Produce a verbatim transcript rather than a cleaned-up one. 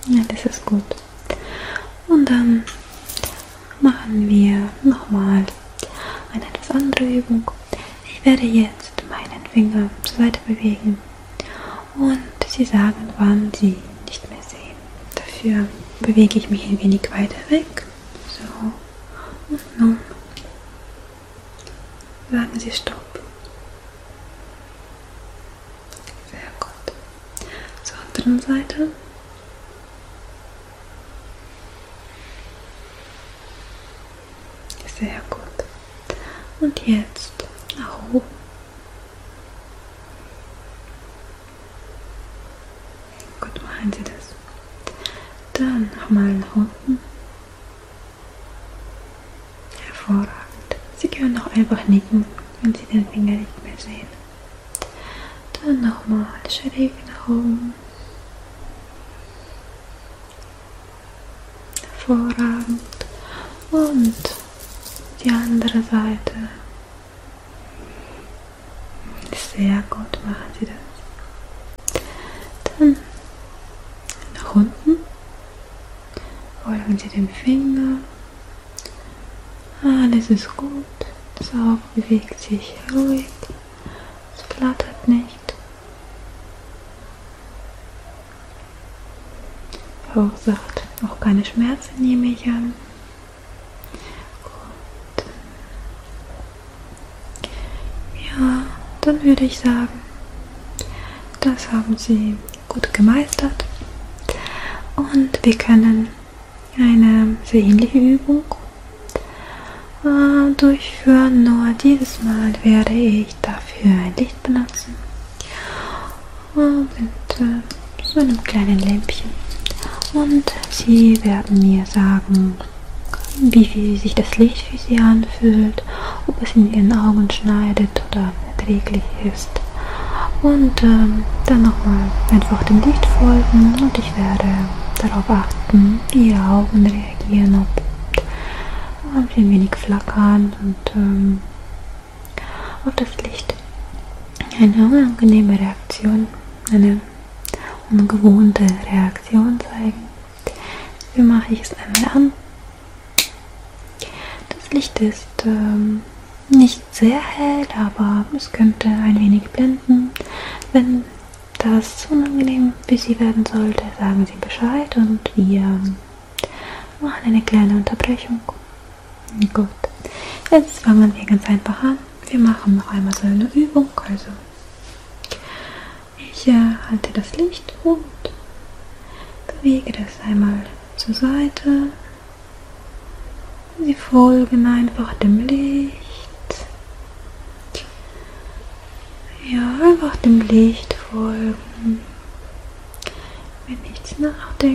Ja, das ist gut. Und dann machen wir nochmal eine etwas andere Übung. Ich werde jetzt meinen Finger zur Seite bewegen und Sie sagen, wann Sie nicht mehr sehen. Dafür bewege ich mich ein wenig weiter weg. So, und nun sagen Sie Stopp. Sehr gut. Zur anderen Seite. Sehr gut. Und jetzt nach oben. Gut, machen Sie das. Dann nochmal nach unten. Hervorragend. Sie können auch einfach nicken, wenn Sie den Finger nicht mehr sehen. Dann nochmal schräg nach oben. Hervorragend. Und die andere Seite. Sehr gut, machen Sie das. Dann nach unten. Folgen Sie dem Finger. Alles ist gut. Das Auge bewegt sich ruhig. Es flattert nicht. Verursacht auch keine Schmerzen, nehme ich an. Gut. Ja, dann würde ich sagen, das haben Sie gut gemeistert. Und wir können eine sehr ähnliche Übung äh, durchführen, nur dieses Mal werde ich dafür ein Licht benutzen und mit äh, so einem kleinen Lämpchen. Und Sie werden mir sagen, wie viel sich das Licht für Sie anfühlt, ob es in Ihren Augen schneidet oder erträglich ist. Und ähm, dann nochmal einfach dem Licht folgen und ich werde darauf achten, wie Ihre Augen reagieren, ob sie ein wenig flackern und ähm, auf das Licht eine unangenehme Reaktion, eine ungewohnte Reaktion zeigen. Wie mache ich es einmal an? Das Licht ist ähm, nicht sehr hell, aber es könnte ein wenig blenden. Wenn das unangenehm für Sie werden sollte, sagen Sie Bescheid und wir machen eine kleine Unterbrechung. Gut, jetzt fangen wir ganz einfach an. Wir machen noch einmal so eine Übung. Also ich äh, halte das Licht und bewege das einmal zur Seite. Sie folgen einfach dem Licht. Ja, einfach dem Licht folgen. Wenn nichts nachdenken.